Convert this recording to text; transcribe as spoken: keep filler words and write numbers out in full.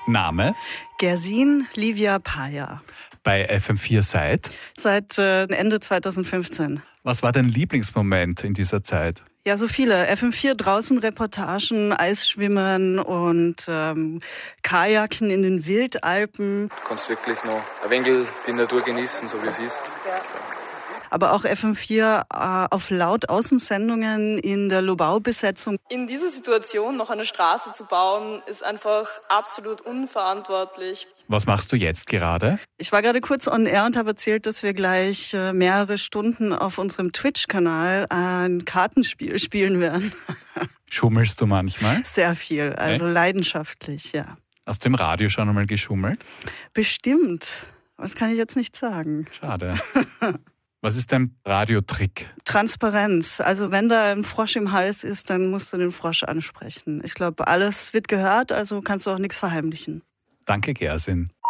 Name? Gersin Livia Paya. Bei F M vier seit? Seit äh, Ende zweitausendfünfzehn. Was war dein Lieblingsmoment in dieser Zeit? Ja, so viele. F M vier draußen Reportagen, Eisschwimmen und ähm, Kajaken in den Wildalpen. Du kannst wirklich noch ein wenig die Natur genießen, so wie es ist. Ja. Aber auch F M vier äh, auf laut Außensendungen in der Lobau-Besetzung. In dieser Situation noch eine Straße zu bauen, ist einfach absolut unverantwortlich. Was machst du jetzt gerade? Ich war gerade kurz on air und habe erzählt, dass wir gleich äh, mehrere Stunden auf unserem Twitch-Kanal ein Kartenspiel spielen werden. Schummelst du manchmal? Sehr viel, also Echt? Leidenschaftlich, ja. Hast du im Radio schon einmal geschummelt? Bestimmt. Das kann ich jetzt nicht sagen. Schade. Was ist dein Radiotrick? Transparenz. Also wenn da ein Frosch im Hals ist, dann musst du den Frosch ansprechen. Ich glaube, alles wird gehört, also kannst du auch nichts verheimlichen. Danke, Gersin.